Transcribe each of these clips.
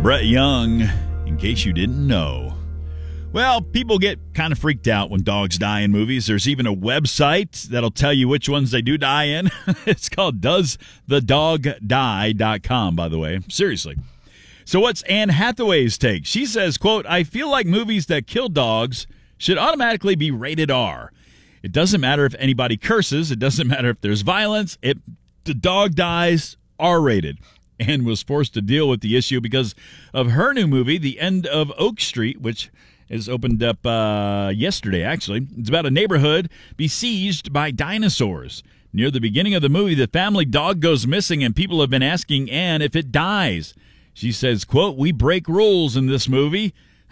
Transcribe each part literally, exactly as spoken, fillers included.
Brett Young, in case you didn't know. Well, people get kind of freaked out when dogs die in movies. There's even a website that'll tell you which ones they do die in. It's called does the dog die dot com, by the way. Seriously. So what's Anne Hathaway's take? She says, quote, I feel like movies that kill dogs should automatically be rated R. It doesn't matter if anybody curses. It doesn't matter if there's violence. It, the dog dies, R-rated. Anne was forced to deal with the issue because of her new movie, The End of Oak Street, which is opened up uh, yesterday, actually. It's about a neighborhood besieged by dinosaurs. Near the beginning of the movie, the family dog goes missing, and people have been asking Anne if it dies. She says, quote, we break rules in this movie.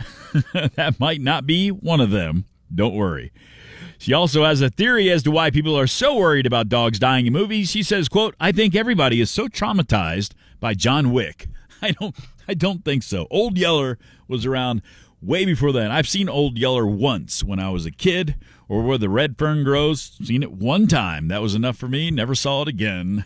That might not be one of them. Don't worry. She also has a theory as to why people are so worried about dogs dying in movies. She says, quote, I think everybody is so traumatized by John Wick. I don't I don't think so. Old Yeller was around way before then. I've seen Old Yeller once when I was a kid, or where the red fern grows. Seen it one time. That was enough for me. Never saw it again.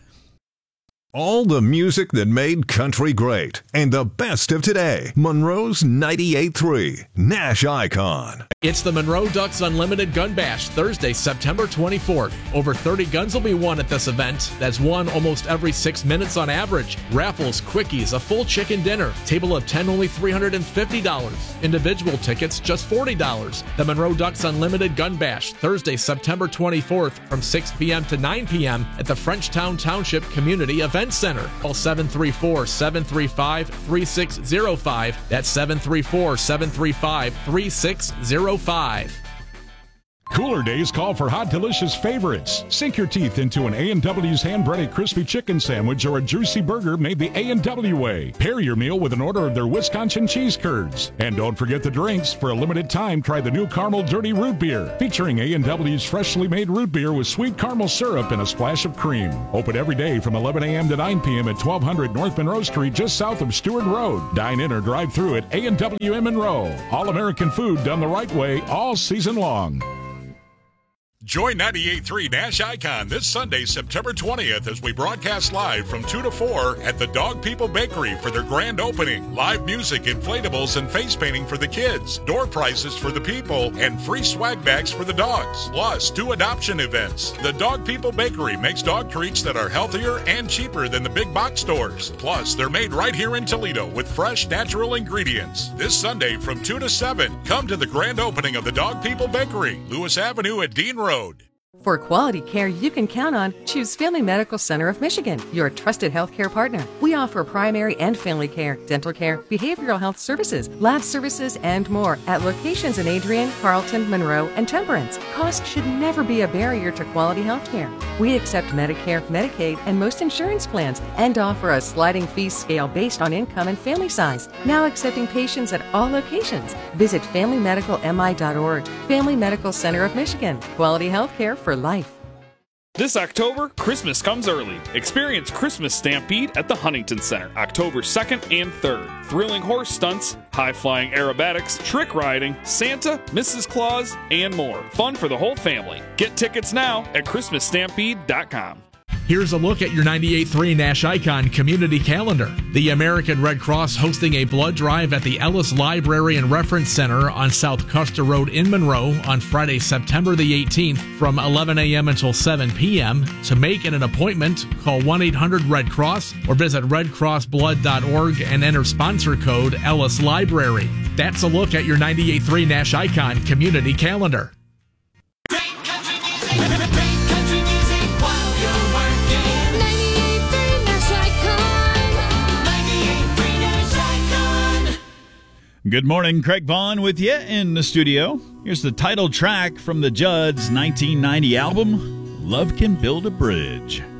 All the music that made country great and the best of today. Monroe's ninety-eight point three Nash Icon. It's the Monroe Ducks Unlimited Gun Bash, Thursday, September twenty-fourth. Over thirty guns will be won at this event. That's won almost every six minutes on average. Raffles, quickies, a full chicken dinner. Table of ten, only three hundred fifty dollars. Individual tickets, just forty dollars. The Monroe Ducks Unlimited Gun Bash, Thursday, September twenty-fourth from six p.m. to nine p.m. at the Frenchtown Township Community Event Center. Call seven three four, seven three five, three six zero five. That's seven three four, seven three five, three six zero five. Cooler days call for hot, delicious favorites. Sink your teeth into an A and W's hand-breaded crispy chicken sandwich or a juicy burger made the A and W way. Pair your meal with an order of their Wisconsin cheese curds. And don't forget the drinks. For a limited time, try the new Caramel Dirty Root Beer, featuring A and W's freshly made root beer with sweet caramel syrup and a splash of cream. Open every day from eleven a.m. to nine p.m. at twelve hundred North Monroe Street, just south of Stewart Road. Dine in or drive through at A and W in Monroe. All-American food done the right way all season long. Join ninety-eight point three Nash Icon this Sunday, September twentieth, as we broadcast live from two to four at the Dog People Bakery for their grand opening. Live music, inflatables, and face painting for the kids, door prizes for the people, and free swag bags for the dogs. Plus, two adoption events. The Dog People Bakery makes dog treats that are healthier and cheaper than the big box stores. Plus, they're made right here in Toledo with fresh, natural ingredients. This Sunday from two to seven, come to the grand opening of the Dog People Bakery, Lewis Avenue at Dean Road. For quality care you can count on, choose Family Medical Center of Michigan, your trusted healthcare partner. We offer primary and family care, dental care, behavioral health services, lab services, and more at locations in Adrian, Carlton, Monroe, and Temperance. Cost should never be a barrier to quality healthcare. We accept Medicare, Medicaid, and most insurance plans, and offer a sliding fee scale based on income and family size. Now accepting patients at all locations. Visit family medical m i dot org. Family Medical Center of Michigan. Quality healthcare for life. This October, Christmas comes early. Experience Christmas Stampede at the Huntington Center, October second and third. Thrilling horse stunts, high-flying aerobatics, trick riding, Santa, Missus Claus, and more. Fun for the whole family. Get tickets now at christmas stampede dot com. Here's a look at your ninety-eight point three Nash Icon community calendar. The American Red Cross hosting a blood drive at the Ellis Library and Reference Center on South Custer Road in Monroe on Friday, September the eighteenth from eleven a.m. until seven p.m. To make an appointment, call one eight hundred red cross or visit red cross blood dot org and enter sponsor code Ellis Library. That's a look at your ninety-eight point three Nash Icon community calendar. Good morning, Craig Vaughn with you in the studio. Here's the title track from the Judds' nineteen ninety album, Love Can Build a Bridge.